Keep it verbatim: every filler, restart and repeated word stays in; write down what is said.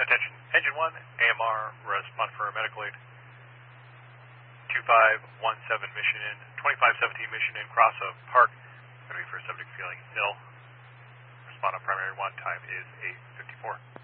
Attention, Engine one, A M R, respond for medical aid. two five one seven mission in, twenty-five seventeen mission in, cross of park. Going to be for subject feeling ill. Respond on primary one, time is eight fifty-four.